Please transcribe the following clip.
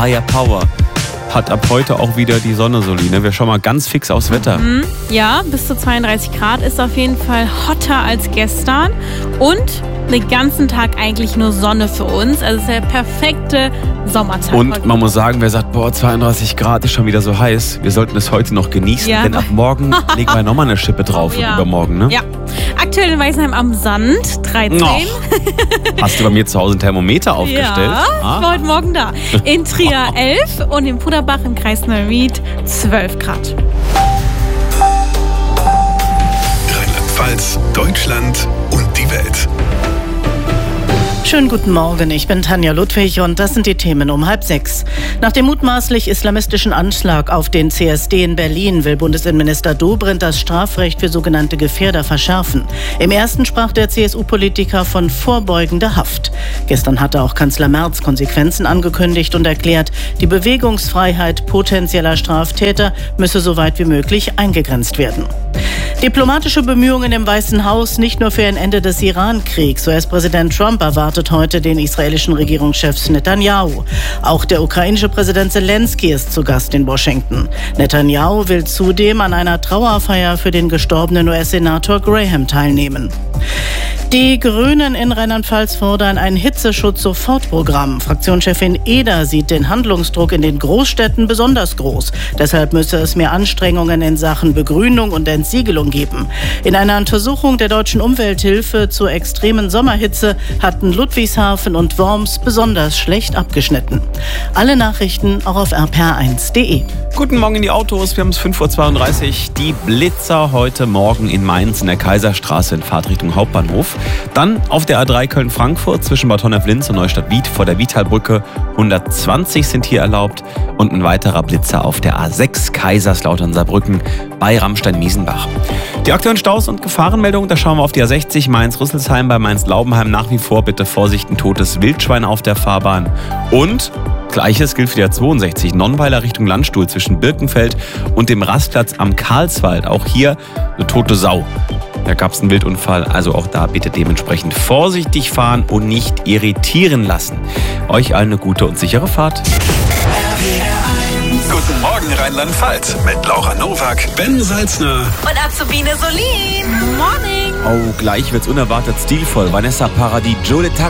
Higher Power hat ab heute auch wieder die Sonne, Soline. Wir schauen mal ganz fix aufs Wetter. Ja, bis zu 32 Grad ist auf jeden Fall hotter als gestern und den ganzen Tag eigentlich nur Sonne für uns. Also es ist der perfekte Sommertag. Und man muss sagen, wer sagt, 32 Grad ist schon wieder so heiß, wir sollten es heute noch genießen, denn ab morgen legen wir nochmal eine Schippe drauf und übermorgen, ne? Ja. Aktuell in Weißenheim am Sand 13. Hast du bei mir zu Hause ein Thermometer aufgestellt? Ja, ich war heute Morgen da. In Trier 11 und in Puderbach im Kreis Neuwied 12 Grad. Rheinland-Pfalz, Deutschland und die Welt. Schönen guten Morgen, ich bin Tanja Ludwig und das sind die Themen um 5:30. Nach dem mutmaßlich islamistischen Anschlag auf den CSD in Berlin will Bundesinnenminister Dobrindt das Strafrecht für sogenannte Gefährder verschärfen. Im ersten sprach der CSU-Politiker von vorbeugender Haft. Gestern hatte auch Kanzler Merz Konsequenzen angekündigt und erklärt, die Bewegungsfreiheit potenzieller Straftäter müsse so weit wie möglich eingegrenzt werden. Diplomatische Bemühungen im Weißen Haus nicht nur für ein Ende des Iran-Kriegs. US-Präsident Trump erwartet heute den israelischen Regierungschef Netanyahu. Auch der ukrainische Präsident Zelensky ist zu Gast in Washington. Netanyahu will zudem an einer Trauerfeier für den gestorbenen US-Senator Graham teilnehmen. Die Grünen in Rheinland-Pfalz fordern ein Hitzeschutz-Sofortprogramm. Fraktionschefin Eder sieht den Handlungsdruck in den Großstädten besonders groß. Deshalb müsse es mehr Anstrengungen in Sachen Begrünung und Entsiegelung geben. In einer Untersuchung der Deutschen Umwelthilfe zur extremen Sommerhitze hatten Ludwigshafen und Worms besonders schlecht abgeschnitten. Alle Nachrichten auch auf rpr1.de. Guten Morgen in die Autos, wir haben es 5:32 Uhr. Die Blitzer heute Morgen in Mainz in der Kaiserstraße in Fahrtrichtung Hauptbahnhof. Dann auf der A3 Köln-Frankfurt zwischen Bad Honnef-Linz und Neustadt-Wied vor der Wietalbrücke. 120 sind hier erlaubt. Und ein weiterer Blitzer auf der A6 Kaiserslautern-Saarbrücken bei Ramstein-Miesenbach. Die aktuellen Staus und Gefahrenmeldungen, da schauen wir auf die A60 Mainz-Rüsselsheim bei Mainz-Laubenheim. Nach wie vor bitte Vorsicht, ein totes Wildschwein auf der Fahrbahn. Und Gleiches gilt für die A62 Nonnweiler Richtung Landstuhl zwischen Birkenfeld und dem Rastplatz am Karlswald. Auch hier eine tote Sau. Da gab es einen Wildunfall, also auch da bitte dementsprechend vorsichtig fahren und nicht irritieren lassen. Euch allen eine gute und sichere Fahrt. Guten Morgen Rheinland-Pfalz mit Laura Nowak, Ben Salzner und Azubine Solin. Morning. Oh, gleich wird's unerwartet stilvoll. Vanessa Paradis, Joe Letag